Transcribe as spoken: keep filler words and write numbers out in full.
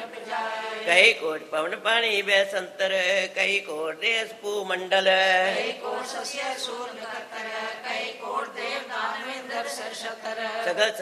ਕਈ ਕੋਟ ਪਵਨ ਪਾਣੀ ਬੈ ਸੰਤਰ, ਕਈ ਕੋਟ ਦੇਸ ਭੂ ਮੰਡਲ, ਕਈ ਕੋਟ ਸਸਿਆ ਸੂਰ ਨਖਤਰ, ਕਈ ਕੋਟ ਦੇਵ ਦਾਨਵੇਂਦਰ ਸਰਸ਼ਤਰ। ਸਗਲ